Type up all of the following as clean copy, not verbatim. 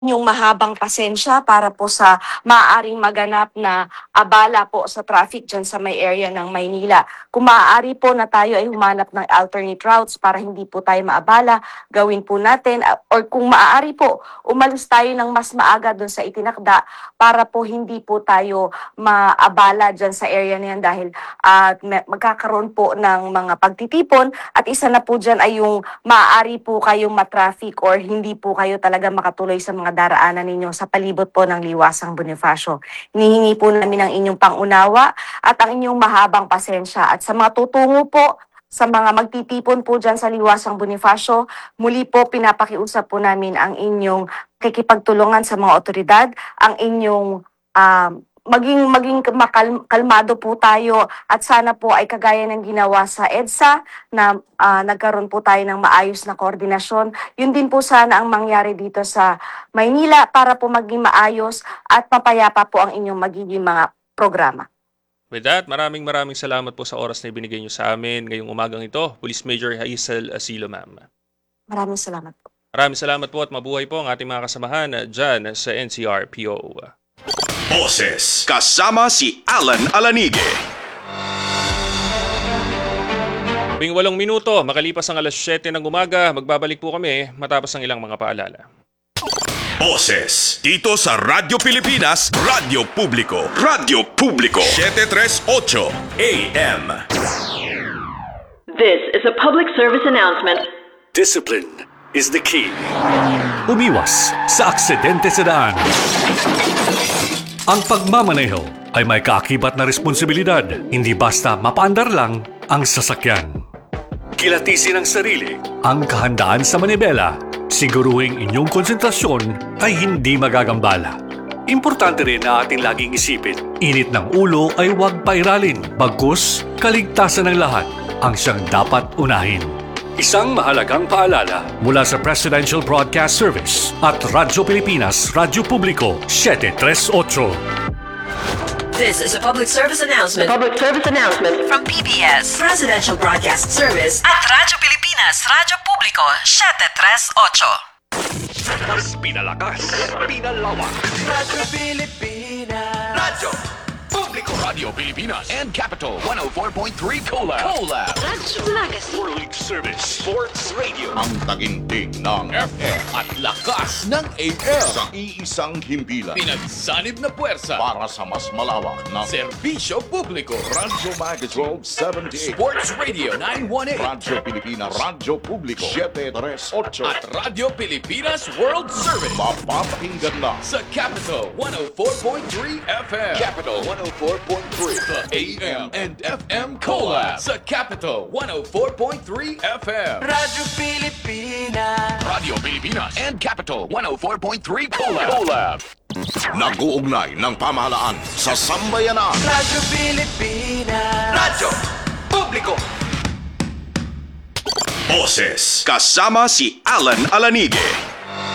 yung mahabang pasensya para po sa maaaring maganap na abala po sa traffic dyan sa may area ng Maynila. Kung maaari po na tayo ay humanap ng alternate routes para hindi po tayo maabala, gawin po natin. Or kung maaari po, umalis tayo ng mas maaga doon sa itinakda para po hindi po tayo maabala dyan sa area na yan dahil magkakaroon po ng mga pagtitipon at isa na po dyan ay yung maaari po kayong matraffic or hindi po kayo talaga makatuloy sa mga daraanan ninyo sa palibot po ng Liwasang Bonifacio. Hinihingi po namin ang inyong pangunawa at ang inyong mahabang pasensya. At sa mga tutungo po, sa mga magtitipon po dyan sa Liwasang Bonifacio, muli po pinapakiusap po namin ang inyong kikipagtulungan sa mga otoridad, ang inyong maging kalmado po tayo at sana po ay kagaya ng ginawa sa EDSA na nagkaroon po tayo ng maayos na koordinasyon. Yun din po sana ang mangyari dito sa Maynila para po maging maayos at mapayapa po ang inyong magiging mga programa. With that, maraming salamat po sa oras na ibinigay niyo sa amin ngayong umagang ito. Police Major Hazel Asilo, ma'am. Maraming salamat po. Maraming salamat po at mabuhay po ang ating mga kasamahan dyan sa NCRPO. Boses kasama si Alan Alanige. 8 minuto, makalipas ang alas 7 ng umaga, magbabalik po kami matapos ang ilang mga paalala. Boses dito sa Radyo Pilipinas, Radyo Publiko. Radyo Publiko 738 AM. This is a public service announcement. Discipline is the key. Umiwas sa aksidente sa daan. Ang pagmamaneho ay may kaakibat na responsibilidad, hindi basta mapaandar lang ang sasakyan. Kilatisin ang sarili, ang kahandaan sa manibela, siguruhing inyong konsentrasyon ay hindi magagambala. Importante rin na ating laging isipin, init ng ulo ay huwag pairalin, bagkus kaligtasan ng lahat ang siyang dapat unahin. Isang mahalagang paalala mula sa Presidential Broadcast Service at Radyo Pilipinas, Radyo Publiko 738. This is a public service announcement. Public service announcement From PBS, Presidential Broadcast Service at Radyo Pilipinas, Radyo Publiko 738. Mas pinalakas, pinalawak. Radyo Pilipinas. Radyo Publiko. Radio Pilipinas and Capital 104.3 Collab. Radyo Magazine. World Service Sports Radio. Ang taginting ng FM at lakas ng AM. sa iisang himpilan Pinagsanib na puwersa. para sa mas malawak na Serbisyo Publiko. Radyo Magazine 78. Sports Radio 918. Radyo Pilipinas, Radyo Publiko 738. At Radyo Pilipinas World Service. Mapapakinggan na Sa Capital 104.3 FM. Capital 104.3. The AM and FM Collab. Sa Capital 104.3 FM. Radyo Pilipinas. Radio Pilipinas and Capital 104.3 Collab. nag-uugnay ng pamahalaan sa sambayanan. Radyo Pilipinas. Radyo Publiko. Boses kasama si Alan Alanige.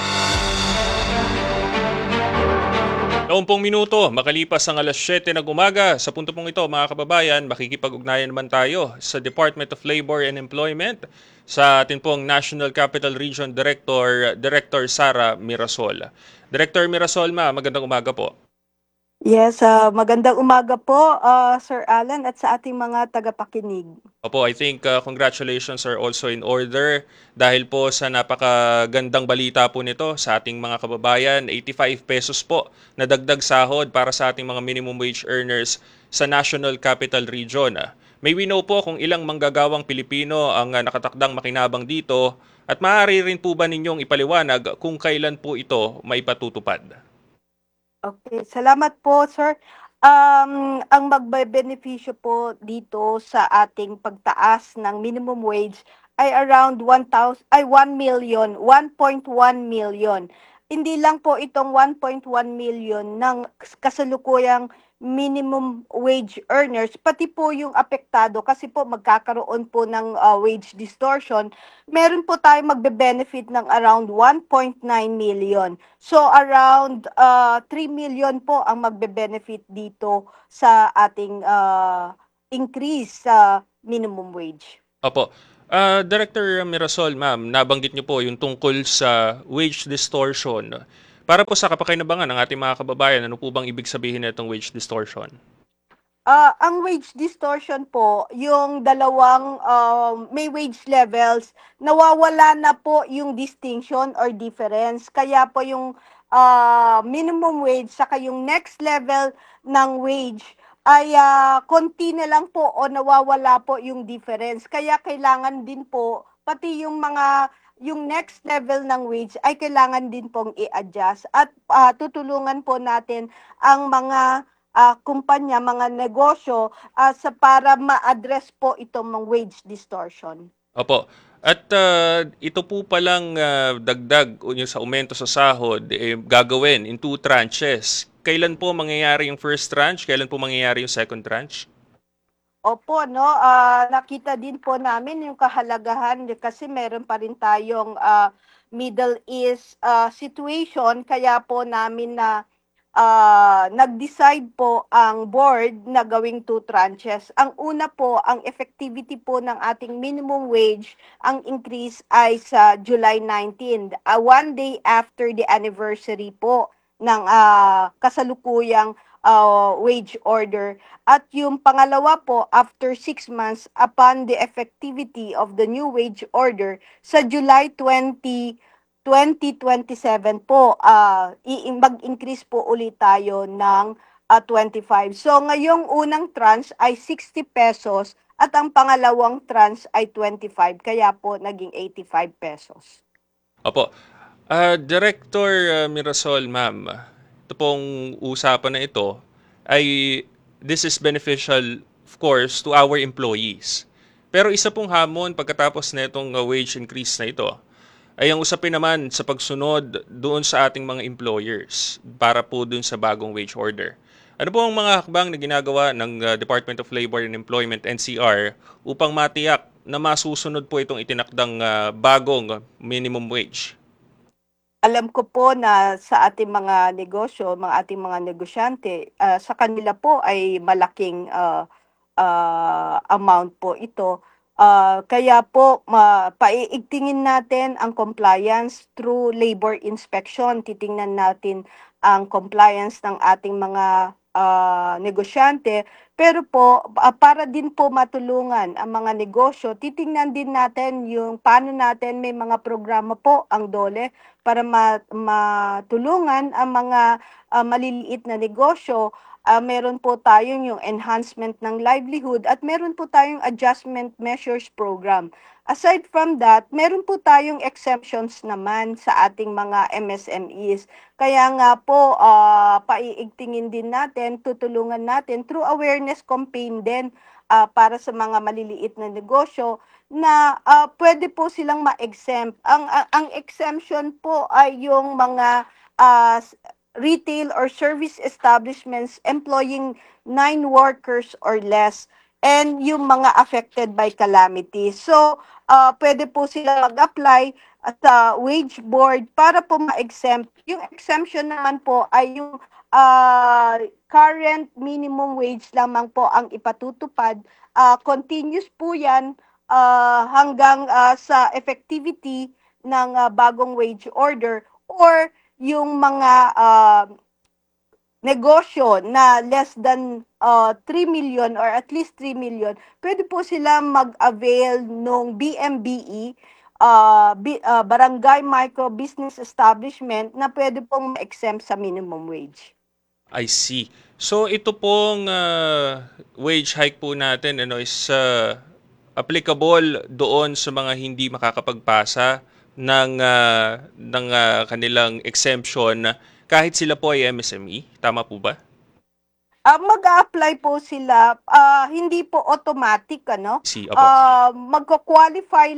20 minuto, makalipas ang alas 7 ng umaga. Sa punto pong ito, mga kababayan, makikipag-ugnayan naman tayo sa Department of Labor and Employment sa atin pong National Capital Region Director Sara Mirasol. Director Mirasol, magandang umaga po. Yes, magandang umaga po, Sir Alan, at sa ating mga tagapakinig. Opo, I think congratulations are also in order dahil po sa napakagandang balita po nito sa ating mga kababayan, 85 pesos po na dagdag sahod para sa ating mga minimum wage earners sa National Capital Region. May we know po kung ilang manggagawang Pilipino ang nakatakdang makinabang dito at maaari rin po ba ninyong ipaliwanag kung kailan po ito maipatutupad? Okay, salamat po, Sir. Ang magbe-benepisyo po dito sa ating pagtaas ng minimum wage ay around 1 million, 1.1 million. Hindi lang po itong 1.1 million ng kasalukuyang minimum wage earners, pati po yung apektado kasi po magkakaroon po ng wage distortion. Meron po tayo magbe-benefit ng around 1.9 million. So around 3 million po ang magbe-benefit dito sa ating increase sa minimum wage. Opo. Director Mirasol, ma'am, nabanggit niyo po yung tungkol sa wage distortion. Para po sa kapakinabangan ng ating mga kababayan, ano po bang ibig sabihin nitong wage distortion? Ang wage distortion po, yung dalawang may wage levels, nawawala na po yung distinction or difference. Kaya po yung minimum wage saka yung next level ng wage ay konti na lang po o nawawala po yung difference. Kaya kailangan din po, pati yung next level ng wage ay kailangan din pong i-adjust. At tutulungan po natin ang mga kumpanya, mga negosyo para ma-address po itong mga wage distortion. Opo. At ito po palang dagdag o yung sa aumento sa sahod, gagawin in 2 tranches. Kailan po mangyayari yung first tranche? Kailan po mangyayari yung second tranche? Opo, no, nakita din po namin yung kahalagahan kasi meron pa rin tayong Middle East situation, kaya po namin na nag-decide po ang board na gawing 2 tranches. Ang una po, ang effectivity po ng ating minimum wage, ang increase ay sa July 19, 1 day after the anniversary po ng kasalukuyang wage order. At yung pangalawa po, after 6 months upon the effectivity of the new wage order sa July 2027 po, mag-increase po ulit tayo ng 25. So ngayong unang tranche ay 60 pesos at ang pangalawang tranche ay 25. Kaya po naging 85 pesos. Opo. Director Mirasol, ma'am, ito pong usapan na ito this is beneficial, of course, to our employees. Pero isa pong hamon pagkatapos na itong wage increase na ito ay ang usapin naman sa pagsunod doon sa ating mga employers para po doon sa bagong wage order. Ano po ang mga hakbang na ginagawa ng Department of Labor and Employment, NCR, upang matiyak na masusunod po itong itinakdang bagong minimum wage? Alam ko po na sa ating mga negosyo, ating mga negosyante, sa kanila po ay malaking amount po ito. Kaya po paiigtingin natin ang compliance through labor inspection. Titingnan natin ang compliance ng ating mga negosyante. Pero po, para din po matulungan ang mga negosyo, titingnan din natin yung paano natin may mga programa po ang DOLE para matulungan ang mga maliliit na negosyo. Meron po tayong yung enhancement ng livelihood at meron po tayong adjustment measures program. Aside from that, meron po tayong exemptions naman sa ating mga MSMEs. Kaya nga po, paiigtingin din natin, tutulungan natin through awareness campaign din para sa mga maliliit na negosyo na pwede po silang ma-exempt. Ang exemption po ay yung mga retail or service establishments employing 9 workers or less and yung mga affected by calamity. So, pwede po sila mag-apply sa wage board para po ma-exempt. Yung exemption naman po ay yung current minimum wage lamang po ang ipatutupad. Continuous po yan hanggang sa effectivity ng bagong wage order or yung mga negosyo na less than 3 million or at least 3 million, pwede po sila mag-avail ng BMBE, Barangay Micro Business Establishment, na pwede pong ma-exempt sa minimum wage. I see. So ito pong wage hike po natin is applicable doon sa mga hindi makakapagpasa ng kanilang exemption kahit sila po ay MSME. Tama po ba? Mag-a-apply po sila, hindi po automatic, ano? See, opo. Magko-qualify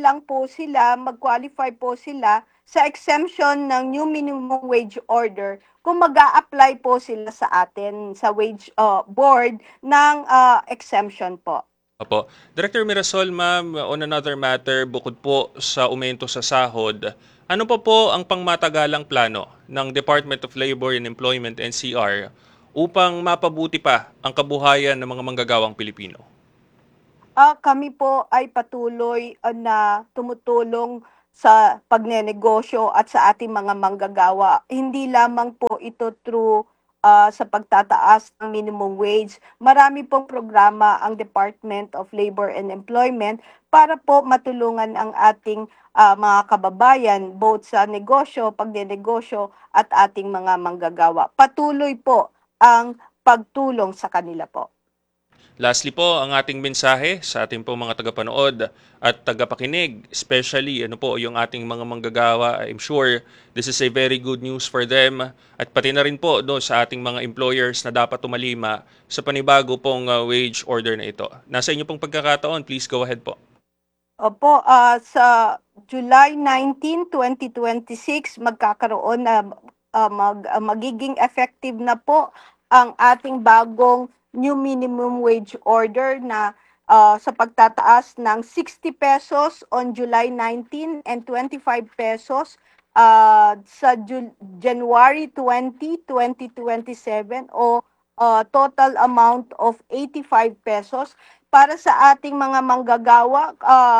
po sila sa exemption ng new minimum wage order kung mag-a-apply po sila sa atin, sa wage board ng exemption po. Opo. Director Mirasol, ma'am, on another matter, bukod po sa aumento sa sahod, ano pa po ang pangmatagalang plano ng Department of Labor and Employment, NCR, upang mapabuti pa ang kabuhayan ng mga manggagawang Pilipino? Kami po ay patuloy na tumutulong sa pagnenegosyo at sa ating mga manggagawa. Hindi lamang po ito through sa pagtataas ng minimum wage. Marami pong programa ang Department of Labor and Employment para po matulungan ang ating mga kababayan both sa negosyo, pagnenegosyo at ating mga manggagawa. Patuloy po ang pagtulong sa kanila po. Lastly po, ang ating mensahe sa ating po mga tagapanood at tagapakinig, especially yung ating mga manggagawa. I'm sure this is a very good news for them at pati na rin po sa ating mga employers na dapat tumalima sa panibago pong wage order na ito. Nasa inyo pong pagkakataon, please go ahead po. Opo, sa July 19, 2026, magkakaroon na magiging effective na po ang ating bagong new minimum wage order na sa pagtataas ng 60 pesos on July 19 and 25 pesos sa January 20, 2027 o total amount of 85 pesos. Para sa ating mga manggagawa,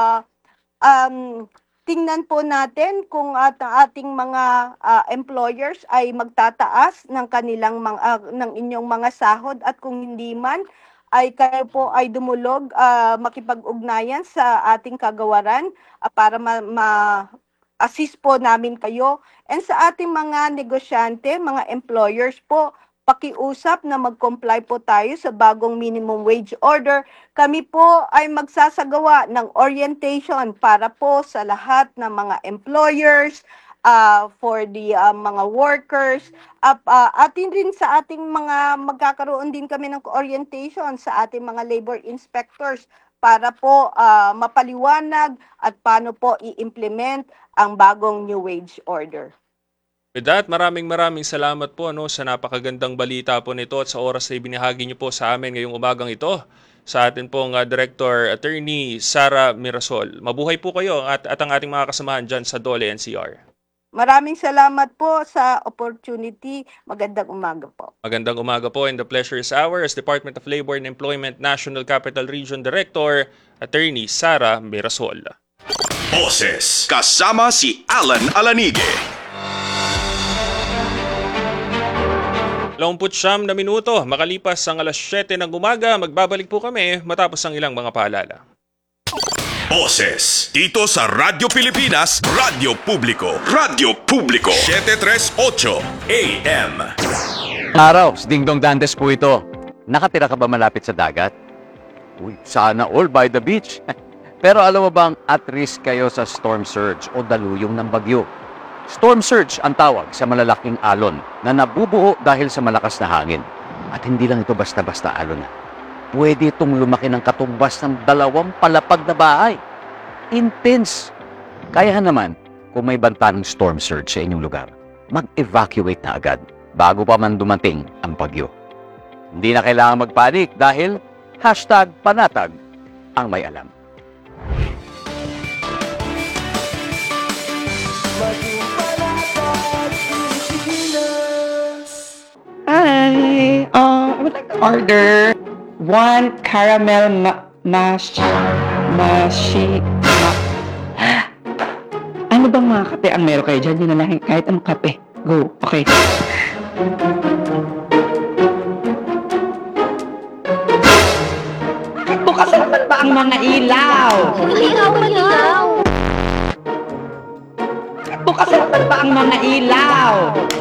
tingnan po natin kung ating mga employers ay magtataas ng kanilang ng inyong mga sahod at kung hindi man ay kayo po ay dumulog makipag-ugnayan sa ating kagawaran para assist po namin kayo. And sa ating mga negosyante, mga employers po, pakiusap na mag-comply po tayo sa bagong minimum wage order. Kami po ay magsasagawa ng orientation para po sa lahat ng mga employers, for the mga workers, atin rin sa ating mga magkakaroon din kami ng orientation sa ating mga labor inspectors para po mapaliwanag at paano po i-implement ang bagong new wage order. With that, maraming salamat po sa napakagandang balita po nito at sa oras na ibinahagi niyo po sa amin ngayong umagang ito sa atin pong Director Attorney Sara Mirasol. Mabuhay po kayo at ang ating mga kasamahan dyan sa Dole NCR. Maraming salamat po sa opportunity. Magandang umaga po. Magandang umaga po and the pleasure is ours. Department of Labor and Employment National Capital Region Director Attorney Sara Mirasol. Boses kasama si Alan Alanige. 29 na minuto, makalipas ang alas 7 ng umaga, magbabalik po kami matapos ang ilang mga paalala. Boses dito sa Radyo Pilipinas, Radyo Publiko. Radyo Publiko 738 AM. Araw, Dingdong Dantes po ito. Nakatira ka ba malapit sa dagat? Uy, sana all by the beach. Pero alam mo bang at risk kayo sa storm surge o daluyong ng bagyo? Storm surge ang tawag sa malalaking alon na nabubuo dahil sa malakas na hangin. At hindi lang ito basta-basta alon na. Pwede itong lumaki ng katumbas ng 2 palapag na bahay. Intense. Kaya naman, kung may banta ng storm surge sa inyong lugar, mag-evacuate na agad bago pa man dumating ang bagyo. Hindi na kailangan magpanik dahil #panatag ang may alam. Hi, I would like to order 1 caramel Ano bang mga kape ang meron kayo dyan? Yun na lang, kahit anong kape. Go, okay. Bakit bukas naman ba ang mga ilaw? Ilaw! Bukas naman ba ang mga ilaw?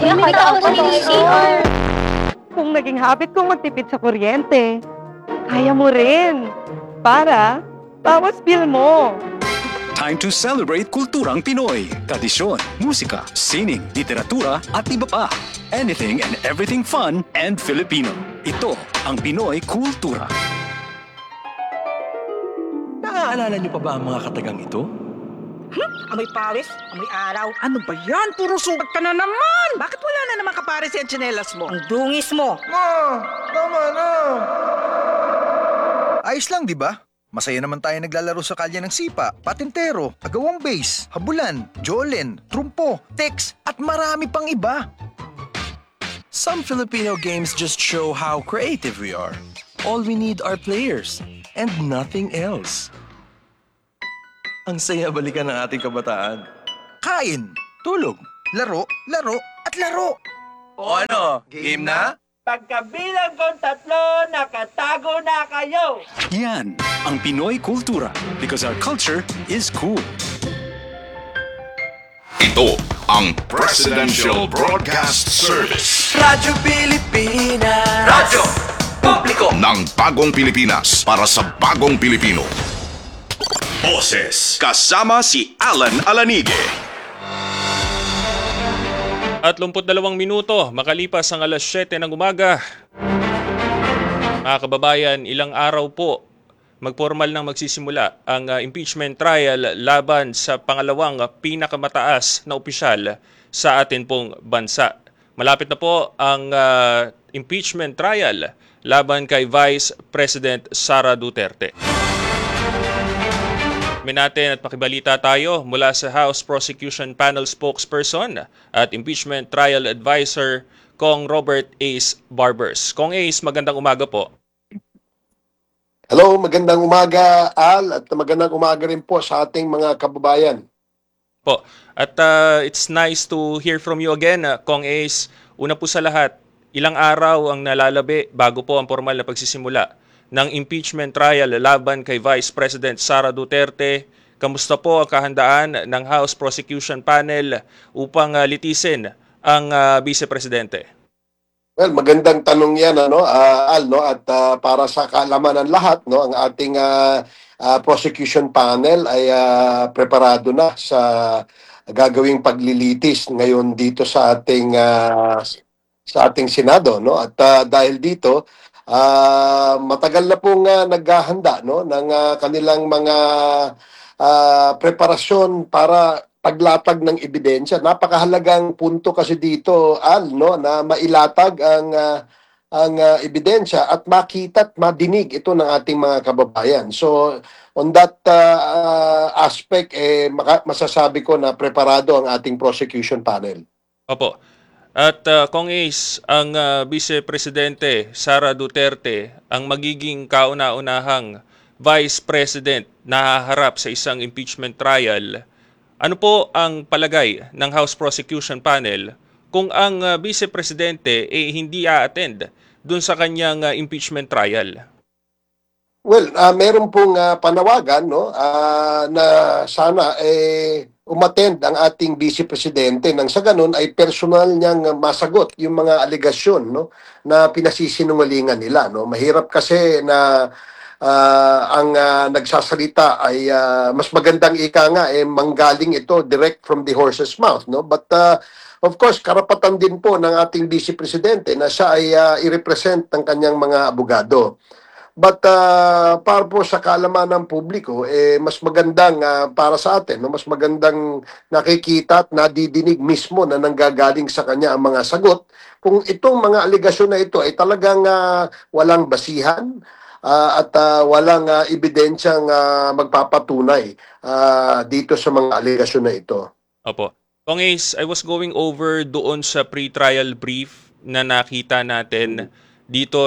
Kung naging habit kong magtipid sa kuryente, kaya mo rin. Para, bawas bill mo. Time to celebrate kulturang Pinoy. Tradisyon, musika, sining, literatura, at iba pa. Anything and everything fun and Filipino. Ito ang Pinoy Kultura. Naaalala niyo pa ba ang mga katagang ito? Amoy pawis, amoy araw. Ano ba yan? Puro sugat ka na naman! Bakit wala na naman kapares yung tsinelas mo? Ang dungis mo! Ma! Tama na! Ayos lang, di ba? Masaya naman tayo naglalaro sa kalye ng sipa, patintero, agawang base, habulan, jolen, trumpo, tex, at marami pang iba. Some Filipino games just show how creative we are. All we need are players and nothing else. Ang saya balikan ng ating kabataan. kain, Tulog. laro, laro, at laro. O ano, game na? Pagkabilang kong 3, nakatago na kayo! Yan ang Pinoy kultura because our culture is cool. Ito ang Presidential Broadcast Service Radyo Pilipinas. Radyo Publiko ng Bagong Pilipinas para sa Bagong Pilipino. Boses kasama si Alan Alanige. At 22 minuto, makalipas ang alas 7 ng umaga. Mga kababayan, ilang araw po magpormal nang magsisimula ang impeachment trial laban sa pangalawang pinakamataas na opisyal sa atin pong bansa. Malapit na po ang impeachment trial laban kay Vice President Sara Duterte. Natin at makibalita tayo mula sa House Prosecution Panel spokesperson at Impeachment Trial Advisor, Kong Robert Ace Barbers. Kong Ace, magandang umaga po. Hello, magandang umaga Al at magandang umaga rin po sa ating mga kababayan. Po. At it's nice to hear from you again, Kong Ace. Una po sa lahat, ilang araw ang nalalabi bago po ang formal na pagsisimula ng impeachment trial laban kay Vice President Sara Duterte. Kamusta po ang kahandaan ng House Prosecution Panel upang litisin ang Vice Presidente? Well, magandang tanong yan Al, at para sa kaalaman ng lahat, ang ating prosecution panel ay preparado na sa gagawing paglilitis ngayon dito sa ating Senado, at dahil dito matagal na pong naghahanda ng kanilang mga preparasyon para paglatag ng ebidensya. Napakahalagang punto kasi dito, Al, na mailatag ang ebidensya at makita at madinig ito ng ating mga kababayan. So on that aspect, masasabi ko na preparado ang ating prosecution panel. Opo. At Kong Ace, ang Vice Presidente Sara Duterte ang magiging kauna-unahang Vice President na haharap sa isang impeachment trial. Ano po ang palagay ng House Prosecution Panel kung ang Vice Presidente hindi a-attend dun sa kanyang impeachment trial? Well, meron pong panawagan na sana umattend ang ating Vice Presidente nang sa ganun ay personal niyang masagot yung mga alegasyon na pinasisinungalingan nila. Mahirap kasi na ang nagsasalita ay mas magandang ika nga manggaling ito direct from the horse's mouth. But of course, karapatan din po ng ating Vice Presidente na siya ay i-represent ng kanyang mga abogado. But para po sa kaalaman ng publiko, mas magandang para sa atin, mas magandang nakikita at nadidinig mismo na nanggagaling sa kanya ang mga sagot. Kung itong mga aligasyon na ito ay talagang walang basihan at walang ebidensyang magpapatunay dito sa mga aligasyon na ito. Opo. Kong Ace, I was going over doon sa pre-trial brief na nakita natin dito